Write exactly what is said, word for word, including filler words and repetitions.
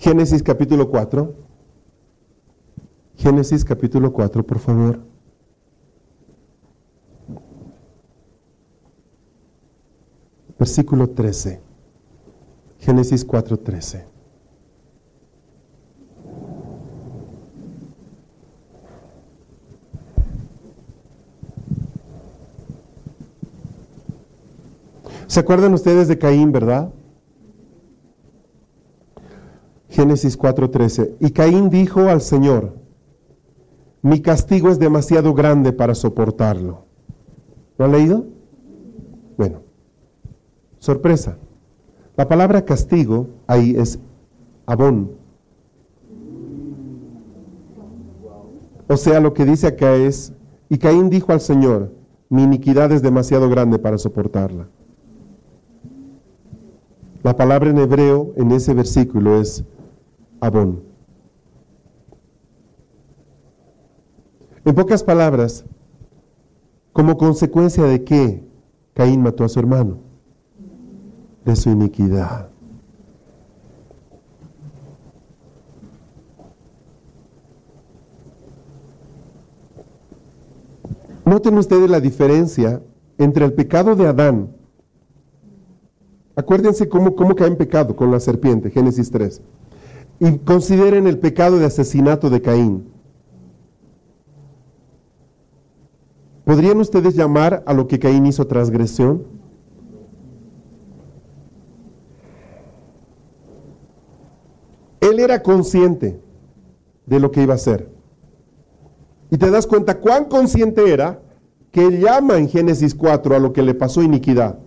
Génesis capítulo cuatro. Génesis capítulo cuatro, por favor. Versículo trece. Génesis cuatro, trece. ¿Se acuerdan ustedes de Caín, verdad? Génesis cuatro, trece. Y Caín dijo al Señor: mi castigo es demasiado grande para soportarlo. ¿Lo han leído? Bueno, sorpresa. La palabra castigo ahí es abón. O sea, lo que dice acá es: y Caín dijo al Señor, mi iniquidad es demasiado grande para soportarla. La palabra en hebreo en ese versículo es abón. En pocas palabras, ¿como consecuencia de qué Caín mató a su hermano? De su iniquidad. Noten ustedes la diferencia entre el pecado de Adán. Acuérdense cómo, cómo cae en pecado con la serpiente, Génesis tres. Y consideren el pecado de asesinato de Caín. ¿Podrían ustedes llamar a lo que Caín hizo transgresión? Él era consciente de lo que iba a hacer. Y te das cuenta cuán consciente era que él llama en Génesis cuatro a lo que le pasó iniquidad.